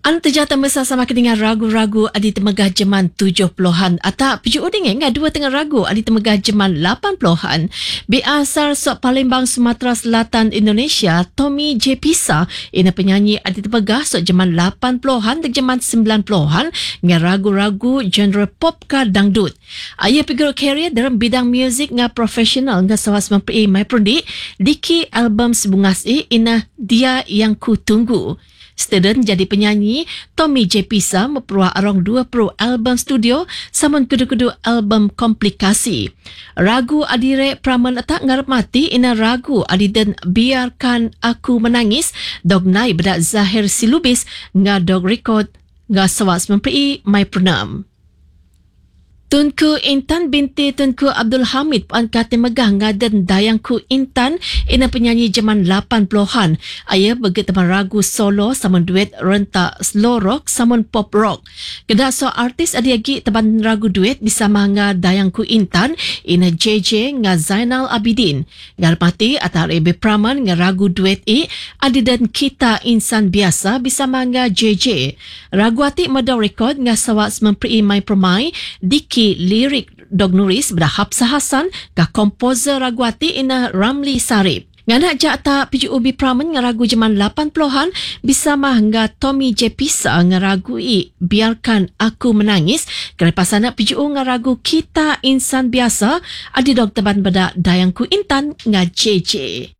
Terjata bersama dengan ragu-ragu adi temegah jeman 70-an atau pujuk dengan dua tengah ragu adi temegah jeman 80-an. Biasar sok Palembang Sumatera Selatan Indonesia Tommy J Pisa ina penyanyi adi temegah sok jeman 80-an dan jeman 90-an dengan ragu-ragu genre pop ka dangdut. Ia figur karier dalam bidang muzik nga profesional nga sawas mempunyai mai prundi diki album sebungas ina Dia Yang Ku Tunggu. Student jadi penyanyi, Tommy J Pisa memperluah arong 20 album studio samun kudu-kudu album komplikasi. Ragu adire praman atak ngarap mati ina ragu adiden Biarkan Aku Menangis dog nai bedak Zahir Silubis nga dog record nga sawas mempunyai mai pernam. Tunku Intan binti Tunku Abdul Hamid puan kata megah ngadan Dayangku Intan ina penyanyi zaman 80-an. Ia begitu ragu solo samun duet rentak slow rock samun pop rock. Kedak so artis adiagi teban ragu duet bersama nga Dayangku Intan ina JJ nga Zainal Abidin. Ngarpati atar ebe praman nga ragu duet adi dan Kita Insan Biasa bersama nga JJ. Ragu ati medal record nga sawas mempunyai mai permai diki lirik dog nulis berahap sahasan ka komposer ragu ati ina Ramli Sarip. Ngana jakta piju ubi pramen nga ragu zaman 80-an bersama nga Tommy J Pisa nga ragu Biarkan Aku Menangis kerana pasana piju nga ragu Kita Insan Biasa adi dog teban beda Dayangku Intan nga JJ.